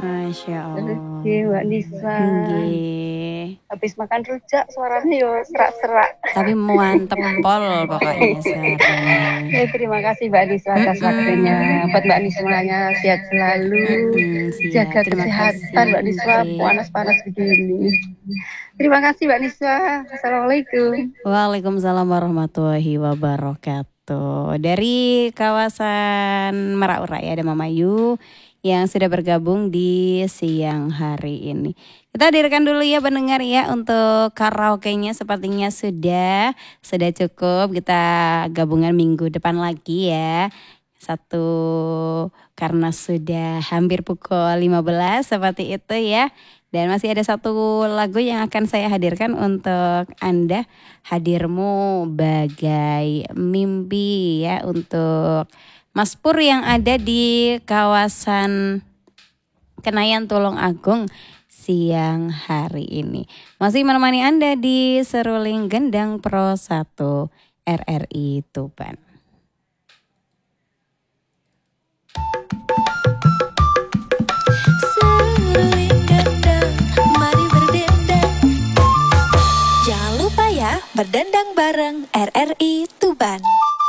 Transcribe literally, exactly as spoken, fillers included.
Masya Oke, Allah. Mbak Nisa. Nggih. Habis makan rujak suaranya yo serak-serak. Tapi mantep pol pokoknya sekarang. Ya, terima kasih Mbak Nisa atas waktunya. Buat Mbak Nisa semuanya sehat selalu. Mm-mm, siap. Jaga Terima kesehatan kasih. Mbak Nisa, Nggih. panas-panas begini. Terima kasih Mbak Nisa. Assalamualaikum. Waalaikumsalam warahmatullahi wabarakatuh. Dari kawasan Meraura ya, ada Mama Yu yang sudah bergabung di siang hari ini. Kita hadirkan dulu ya pendengar ya, untuk karaoke-nya sepertinya sudah sudah cukup. Kita gabungan minggu depan lagi ya. Satu, karena sudah hampir pukul lima belas seperti itu ya. Dan masih ada satu lagu yang akan saya hadirkan untuk Anda, Hadirmu Bagai Mimpi ya, untuk Mas Pur yang ada di kawasan Kenayan Tulung Agung siang hari ini. Masih menemani Anda di Seruling Gendang Pro satu R R I Tuban. Seruling gendang, mari berdendang. Jangan lupa ya, berdendang bareng R R I Tuban.